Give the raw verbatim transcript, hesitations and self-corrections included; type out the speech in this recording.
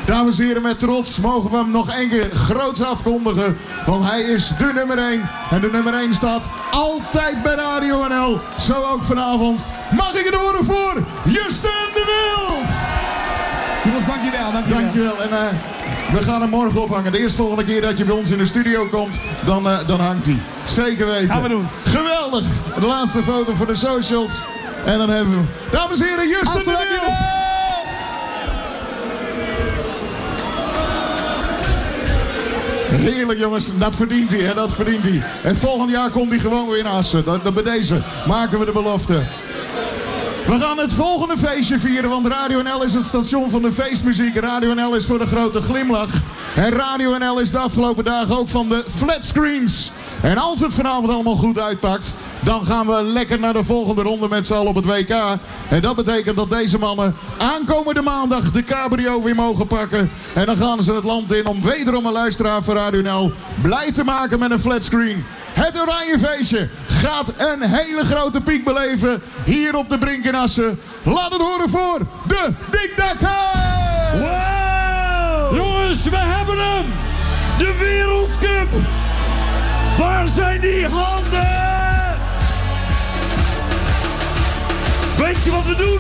Dames en heren, met trots mogen we hem nog één keer groots afkondigen. Want hij is de nummer één. En de nummer één staat altijd bij Radio N L. Zo ook vanavond. Mag ik het horen voor Justin de Wild? Jongens, dankjewel, dankjewel. Dankjewel. En uh, we gaan hem morgen ophangen. De eerstvolgende keer dat je bij ons in de studio komt, dan, uh, dan hangt hij. Zeker weten. Gaan we doen. Geweldig. De laatste foto voor de socials. En dan hebben we hem. Dames en heren, Justin de Wild. Heerlijk jongens, dat verdient hij, hè? Dat verdient hij. En volgend jaar komt hij gewoon weer in Assen. Dat, dat bij deze maken we de belofte. We gaan het volgende feestje vieren, want Radio N L is het station van de feestmuziek. Radio N L is voor de grote glimlach. En Radio N L is de afgelopen dagen ook van de flatscreens. En als het vanavond allemaal goed uitpakt, dan gaan we lekker naar de volgende ronde met z'n allen op het W K. En dat betekent dat deze mannen aankomende maandag de cabrio weer mogen pakken. En dan gaan ze het land in om wederom een luisteraar van Radio N L blij te maken met een flatscreen. Het Oranje Feestje gaat een hele grote piek beleven hier op de Brink in Assen. Laat het horen voor de Dik Dak Huis! Wow! Jongens, we hebben hem! De Wereldcup! Waar zijn die handen? Weet je wat we doen?